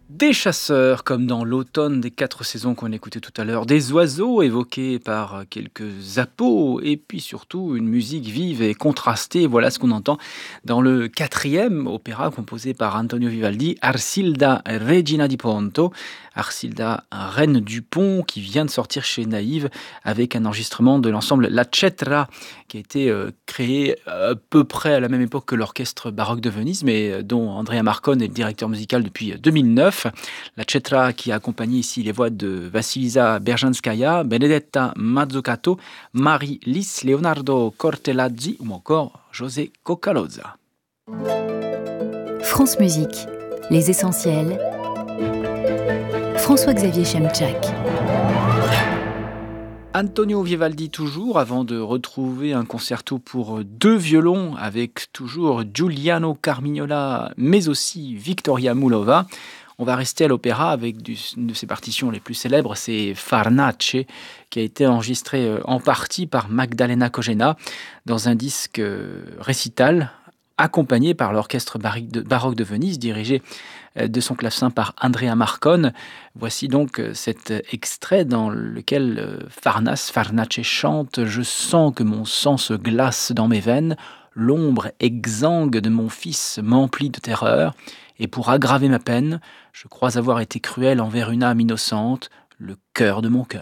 Des chasseurs, comme dans l'automne des 4 saisons qu'on écoutait tout à l'heure, des oiseaux évoqués par quelques appos, et puis surtout une musique vive et contrastée. Voilà ce qu'on entend dans le quatrième opéra composé par Antonio Vivaldi, Arsilda Regina di Ponto. Arsilda, reine du pont, qui vient de sortir chez Naïve avec un enregistrement de l'ensemble La Cetra, qui a été créé à peu près à la même époque que l'orchestre baroque de Venise, mais dont Andrea Marcone est le directeur musical depuis 2009. La Cetra qui a accompagné ici les voix de Vassilisa Berzhanskaya, Benedetta Mazzucato, Marie-Lys Leonardo Cortellazzi ou encore José Cocalozza. France Musique, les essentiels. François-Xavier Chemchak. Antonio Vivaldi toujours, avant de retrouver un concerto pour deux violons avec toujours Giuliano Carmignola, mais aussi Victoria Moulova. On va rester à l'opéra avec une de ses partitions les plus célèbres, c'est Farnace, qui a été enregistré en partie par Magdalena Kojena dans un disque récital accompagné par l'orchestre baroque de Venise, dirigé de son clavecin par Andrea Marcone. Voici donc cet extrait dans lequel Farnace chante « Je sens que mon sang se glace dans mes veines, l'ombre exsangue de mon fils m'emplit de terreur, et pour aggraver ma peine, je crois avoir été cruel envers une âme innocente, le cœur de mon cœur. »